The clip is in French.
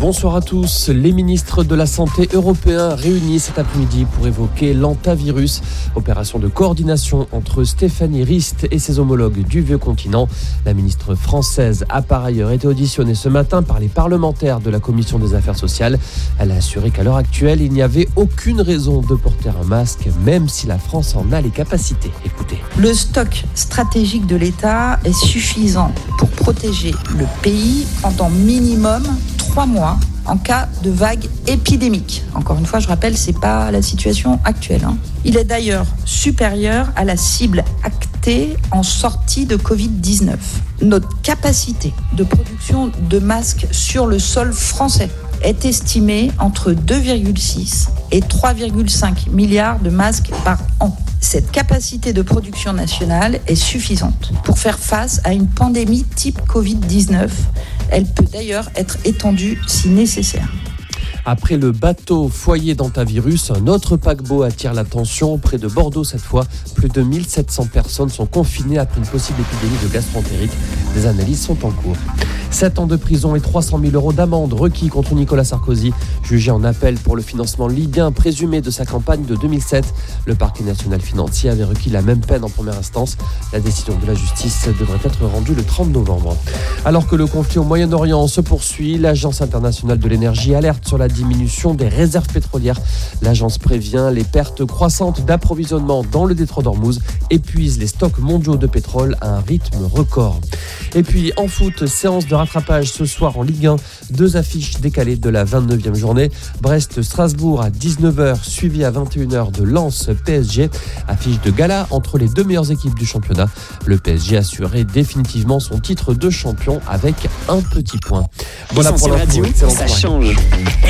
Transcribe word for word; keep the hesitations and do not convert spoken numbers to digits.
Bonsoir à tous. Les ministres de la Santé européens réunis cet après-midi pour évoquer l'antavirus, opération de coordination entre Stéphanie Rist et ses homologues du vieux continent. La ministre française a par ailleurs été auditionnée ce matin par les parlementaires de la Commission des affaires sociales. Elle a assuré qu'à l'heure actuelle, il n'y avait aucune raison de porter un masque, même si la France en a les capacités. Écoutez. Le stock stratégique de l'État est suffisant pour protéger le pays pendant minimum trois mois en cas de vague épidémique. Encore une fois, je rappelle, ce n'est pas la situation actuelle. Hein. Il est d'ailleurs supérieur à la cible actée en sortie de covid dix-neuf. Notre capacité de production de masques sur le sol français est estimée entre deux virgule six et trois virgule cinq milliards de masques par an. Cette capacité de production nationale est suffisante pour faire face à une pandémie type covid dix-neuf. Elle peut d'ailleurs être étendue si nécessaire. Après le bateau foyer d'antavirus, un autre paquebot attire l'attention. Près de Bordeaux cette fois, plus de mille sept cents personnes sont confinées après une possible épidémie de gastroentérite. Des analyses sont en cours. sept ans de prison et trois cent mille euros d'amende requis contre Nicolas Sarkozy, jugé en appel pour le financement libyen présumé de sa campagne de deux mille sept. Le parquet national financier avait requis la même peine en première instance. La décision de la justice devrait être rendue le trente novembre. Alors que le conflit au Moyen-Orient se poursuit, l'Agence internationale de l'énergie alerte sur la diminution des réserves pétrolières. L'agence prévient les pertes croissantes d'approvisionnement dans le détroit d'Ormuz épuisent les stocks mondiaux de pétrole à un rythme record. Et puis en foot, séance de rattrapage ce soir en Ligue un. Deux affiches décalées de la vingt-neuvième journée. Brest-Strasbourg à dix-neuf heures, suivi à vingt et une heures de Lens-P S G. Affiche de gala entre les deux meilleures équipes du championnat. Le P S G assurait définitivement son titre de champion avec un petit point. Voilà pour la radio, ça change.